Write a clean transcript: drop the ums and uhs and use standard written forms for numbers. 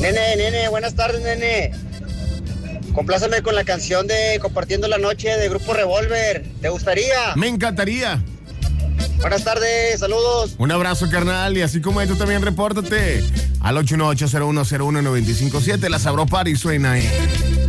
Nene, buenas tardes, nene. Compláceme con la canción de Compartiendo la Noche de Grupo Revolver. ¿Te gustaría? Me encantaría. Buenas tardes, saludos. Un abrazo, carnal, y así como tú también repórtate al 818-0101-957. La Sabro Party suena ahí.